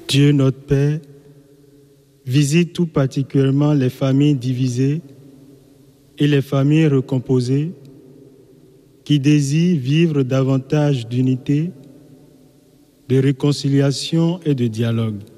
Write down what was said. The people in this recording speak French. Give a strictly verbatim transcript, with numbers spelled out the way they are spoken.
Dieu notre Père, visite tout particulièrement les familles divisées et les familles recomposées qui désirent vivre davantage d'unité, de réconciliation et de dialogue.